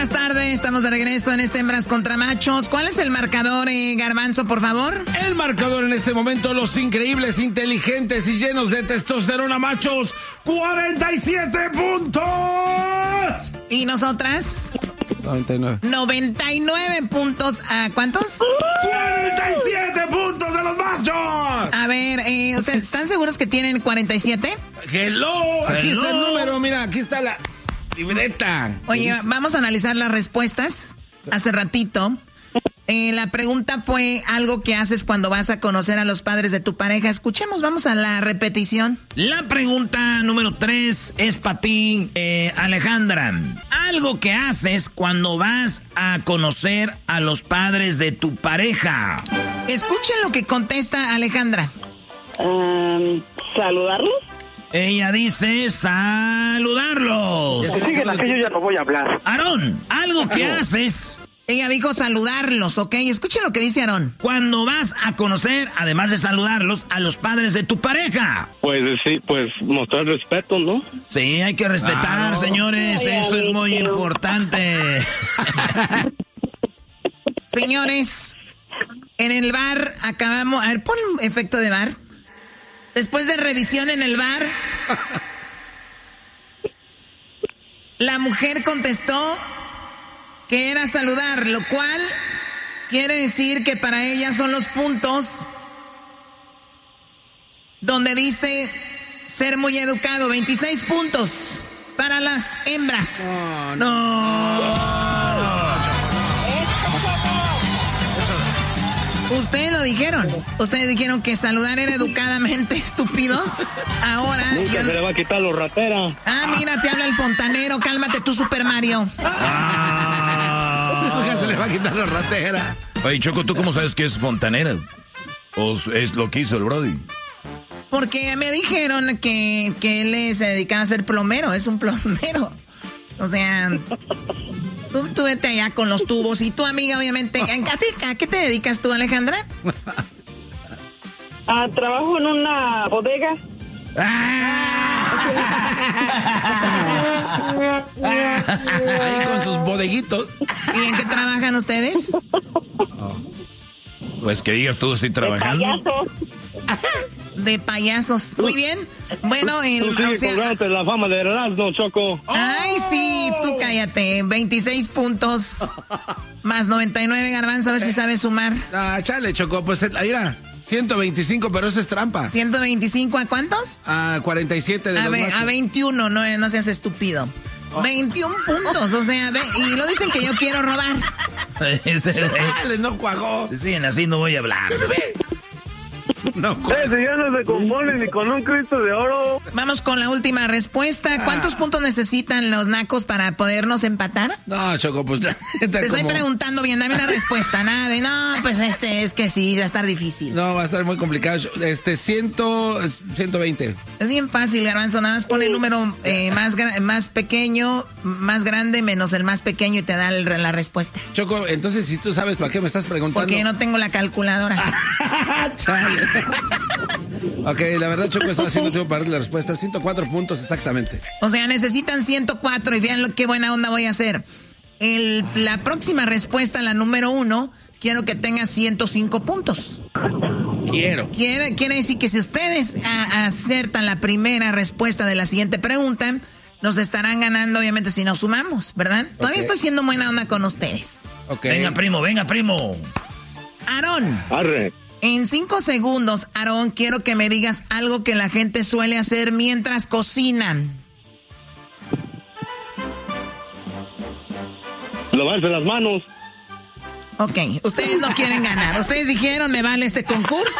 buenas tardes. Estamos de regreso en este Hembras contra Machos. ¿Cuál es el marcador, Garbanzo, por favor? El marcador en este momento, los increíbles, inteligentes y llenos de testosterona machos, 47 puntos. ¿Y nosotras? 99. 99 puntos. ¿A cuántos? 47 puntos de los machos. A ver, ¿ustedes están seguros que tienen 47? Hello. Aquí está el número, mira, aquí está la libreta. Oye, vamos a analizar las respuestas. Hace ratito, la pregunta fue algo que haces cuando vas a conocer a los padres de tu pareja. Escuchemos, vamos a la repetición. La pregunta número 3 es para ti, Alejandra. Algo que haces cuando vas a conocer a los padres de tu pareja. Escuchen lo que contesta Alejandra. ¿Saludarlos? Ella dice saludarlos. Si siguen aquí, yo ya no voy a hablar. Aarón, algo que haces. Ella dijo saludarlos, ¿ok? Escuchen lo que dice Aarón. Cuando vas a conocer, además de saludarlos, a los padres de tu pareja. Pues sí, pues mostrar respeto, ¿no? Sí, hay que respetar, señores. Eso es muy importante. Señores, en el bar acabamos... A ver, pon un efecto de bar. Después de revisión en el bar, la mujer contestó que era saludar, lo cual quiere decir que para ella son los puntos donde dice ser muy educado. 26 puntos para las hembras. No. Ustedes lo dijeron. Ustedes dijeron que saludar era educadamente, estúpidos. Ahora... Nunca se le va a quitar los rateras. Ah, mira, te habla el fontanero. Cálmate tú, Super Mario. Nunca se le va a quitar los rateras. Oye, Choco, ¿tú cómo sabes que es fontanera? ¿O es lo que hizo el Brody? Porque me dijeron que él se dedicaba a ser plomero. Es un plomero. O sea... Tú vete allá con los tubos. Y tu amiga, obviamente... ¿A qué te dedicas tú, Alejandra? Trabajo en una bodega. Ahí con sus bodeguitos. ¿Y en qué trabajan ustedes? Pues que digas tú, estoy trabajando. De payasos. Muy bien. Bueno, Tú sigues colgándote la fama de Erasmo, Choco. Ay, sí, tú cállate. 26 puntos más 99, Garbanzo, a ver si sabes sumar. Chale, Choco, pues ahí era 125, pero eso es trampa. ¿125 a cuántos? A 47 de los machos. A 21, no seas estúpido. 21 puntos, o sea, y lo dicen que yo quiero robar. Chale, no cuajó. Si siguen así, no voy a hablar. No, si ya no se compone ni con un Cristo de oro. Vamos con la última respuesta. ¿Cuántos puntos necesitan los nacos para podernos empatar? No, Choco, pues... Te estoy preguntando bien, dame una respuesta. Nada de, no, pues es que sí, va a estar difícil. No, va a estar muy complicado. 120. Es bien fácil, Garbanzo, nada más pone el número más pequeño, más grande, menos el más pequeño y te da la respuesta. Choco, entonces si tú sabes para qué me estás preguntando... Porque no tengo la calculadora. Chale. Ok, la verdad, Choco, estaba haciendo tiempo para darle la respuesta. 104 puntos exactamente. O sea, necesitan 104 y vean qué buena onda voy a hacer. La próxima respuesta, la número 1, quiero que tenga 105 puntos. Quiere decir que si ustedes acertan la primera respuesta de la siguiente pregunta, nos estarán ganando, obviamente, si nos sumamos, ¿verdad? Okay. Todavía estoy siendo buena onda con ustedes. Okay. Venga, primo. Aarón. Arre. En 5 segundos, Aarón, quiero que me digas algo que la gente suele hacer mientras cocinan. Lavarse las manos. Ok, ustedes no quieren ganar. Ustedes dijeron, ¿me vale este concurso?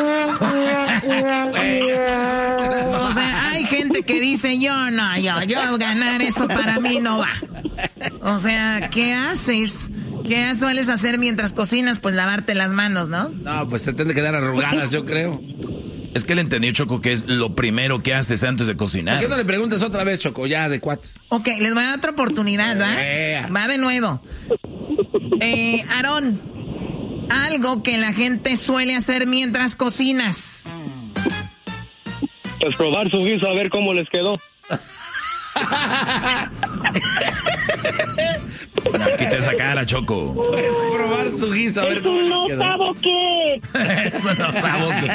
O sea, hay gente que dice, yo ganar eso para mí no va. O sea, ¿qué haces? ¿Qué sueles hacer mientras cocinas? Pues lavarte las manos, ¿no? No, pues se tiende que dar arrugadas, yo creo. Es que él entendió, Choco, que es lo primero que haces antes de cocinar. ¿Por qué no le preguntas otra vez, Choco? Ya, de cuates. Ok, les voy a dar otra oportunidad, ¿va? Va de nuevo. Aarón, algo que la gente suele hacer mientras cocinas. Pues probar su guiso a ver cómo les quedó. No, esa cara, Choco. Puedes probar su guiso, a ver cómo les queda. ¿Sabo qué? Eso no sabe.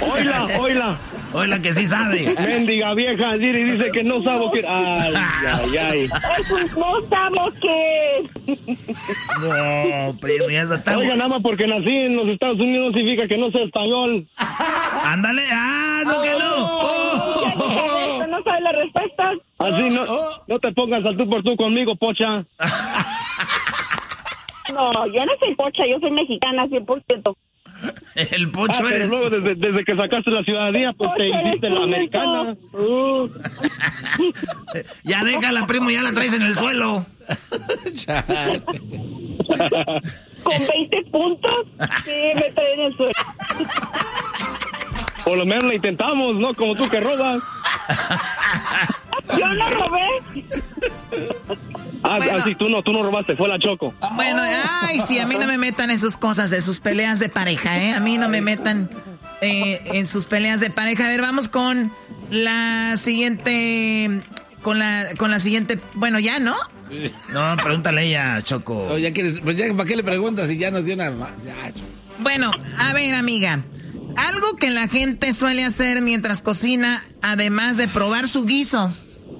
Oíla que sí sabe. Mendiga vieja, dice que no sabo qué. Ay. No sabo qué. No, primo, ya está. Oiga, nada más porque nací en los Estados Unidos significa que no sé español. Ándale, no que no. ¿No sabes la respuesta? Así no te pongas al tú por tú conmigo, pocha. No, yo no soy pocha, yo soy mexicana 100%. El pocho pero eres. luego desde que sacaste la ciudadanía, pues te hiciste la americana. Ya déjala, primo, ya la traes en el suelo. Con 20 puntos, sí, me trae en el suelo. Por lo menos la intentamos, ¿no? Como tú que robas. Yo no robé. Bueno. Así tú no robaste, fue la Choco. Bueno, ay, sí, a mí no me metan en sus cosas, de sus peleas de pareja, ¿eh? A mí no me metan en sus peleas de pareja. A ver, vamos con la siguiente, con la siguiente, bueno, ya, ¿no? No, pregúntale a ella, Choco. Oh, ya quieres, pues ya, ¿para qué le preguntas si ya nos dio una... Ya, Choco. Bueno, a ver, amiga, algo que la gente suele hacer mientras cocina, además de probar su guiso.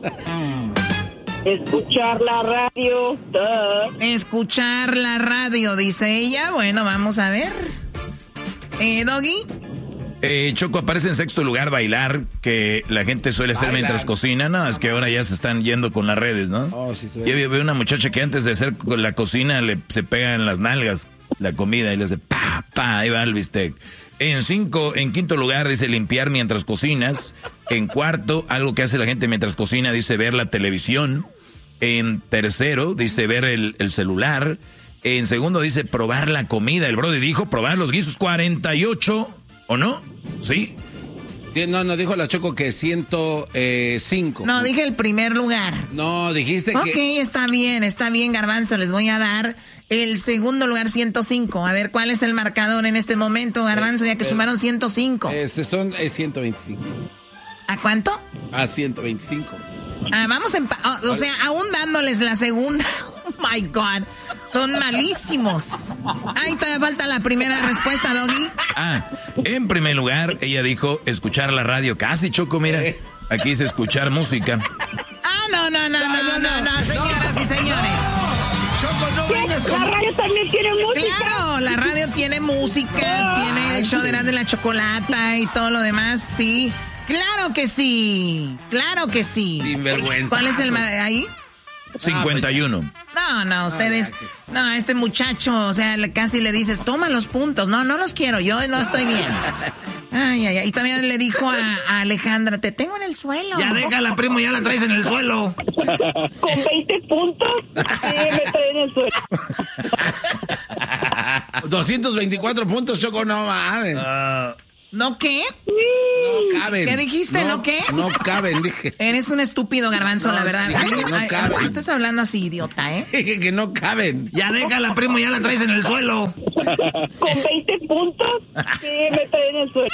Escuchar la radio. Escuchar la radio, dice ella. Bueno, vamos a ver. Doggy. Choco, aparece en sexto lugar bailar, que la gente suele hacer mientras cocina. No, es que ahora ya se están yendo con las redes, ¿no? Oh, sí, se ve. Yo veo una muchacha que antes de hacer la cocina se pega en las nalgas la comida y le hace pa, ahí va el bistec. En quinto lugar dice limpiar mientras cocinas. En cuarto, algo que hace la gente mientras cocina, dice ver la televisión. En tercero, dice ver el celular. En segundo, dice probar la comida. El brody dijo probar los guisos. 48, ¿o no? Sí. Sí, no, dijo la Choco que 105. No, dije el primer lugar. No, dijiste que... Ok, está bien, Garbanzo, les voy a dar el segundo lugar, 105. A ver, ¿cuál es el marcador en este momento, Garbanzo, ya que sumaron 105? Son 125. ¿A cuánto? A 125. Vamos o sea, aún dándoles la segunda. Oh, my God. Son malísimos. Ahí todavía falta la primera respuesta, Doggy. En primer lugar, ella dijo escuchar la radio. Casi, Choco, mira. Aquí dice escuchar música. No, señoras y señores. Choco, no vengas con... La radio también tiene música. Claro, la radio tiene música, tiene el show de Erasmo y la Chocolata y todo lo demás, sí. Claro que sí. Sinvergüenza. ¿Cuál es el ahí? 51. No, ustedes... No, este muchacho, o sea, casi le dices, toma los puntos. No los quiero, yo no estoy bien. Ay. Y también le dijo a Alejandra, te tengo en el suelo. Ya déjala, primo, ya la traes en el suelo. Con 20 puntos, sí, me trae en el suelo. 224 puntos, Choco, no mames. ¿No qué? No caben. ¿Qué dijiste? ¿No qué? No caben, dije. Eres un estúpido, Garbanzo, la verdad. Dije que no caben. Estás hablando así, idiota, ¿eh? Dije que no caben. Ya déjala, primo, ya la traes en el suelo. Con 20 puntos, sí, me trae en el suelo.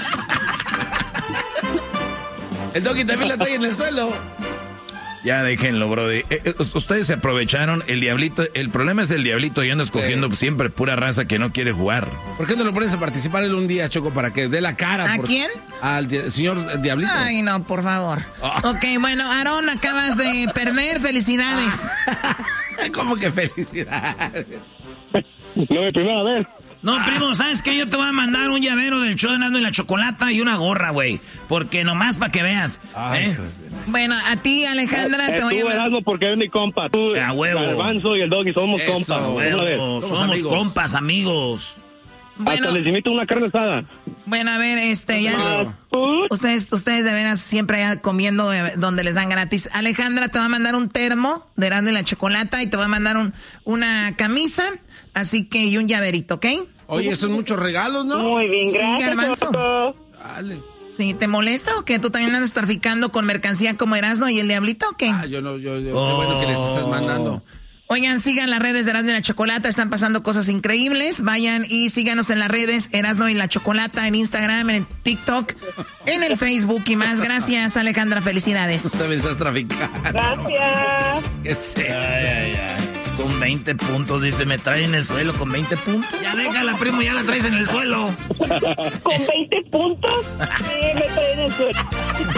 El Doggy también la trae en el suelo. Ya déjenlo, brody. Ustedes se aprovecharon. El diablito, el problema es el diablito y anda escogiendo siempre pura raza que no quiere jugar. ¿Por qué no lo pones a participar en un día, Choco, para que dé la cara? ¿A quién? Al señor Diablito. Ay, no, por favor. Ok, bueno, Aarón, acabas de perder. Felicidades. ¿Cómo que felicidades? No, mi primera vez. No, primo, ¿sabes qué? Yo te voy a mandar un llavero del show de Erasmo y la Chocolata y una gorra, güey. Porque nomás para que veas. Ay, Bueno, a ti, Alejandra, te voy a Tú, mandar... Erasmo, porque eres mi compa. Tú, A huevo. Garbanzo y el Doggy somos Eso, compas. a Una vez. Somos amigos. compas, amigos. Bueno, Hasta les invito una carne asada. bueno, a ver, ya... Ustedes de veras siempre allá comiendo donde les dan gratis. Alejandra te va a mandar un termo de Erasmo y la Chocolata y te va a mandar una camisa, así que y un llaverito, ¿ok? Oye, son muchos regalos, ¿no? Muy bien, Sí, gracias. Garbanzo. Choco. Dale. Sí, ¿te molesta o qué? ¿Tú también andas traficando con mercancía como Erasmo y el Diablito o qué? Yo no, qué bueno que les estás mandando. Oigan, sigan las redes de Erasmo y la Chocolata, están pasando cosas increíbles. Vayan y síganos en las redes Erasmo y la Chocolata, en Instagram, en TikTok, en el Facebook y más. Gracias, Alejandra, felicidades. Tú también estás traficando. Gracias. ¿Qué sé? Con 20 puntos, dice, me trae en el suelo con 20 puntos. Ya déjala, primo, ya la traes en el suelo. ¿Con 20 puntos? Sí,